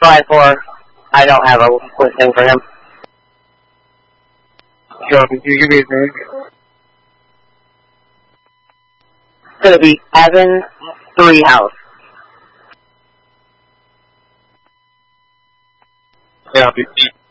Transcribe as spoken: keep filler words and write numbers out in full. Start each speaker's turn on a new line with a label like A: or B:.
A: five four. I don't have a listing for him.
B: Sure, can you give me his name?
A: It's going to be Evan Threehouse.
B: Yeah, I'll be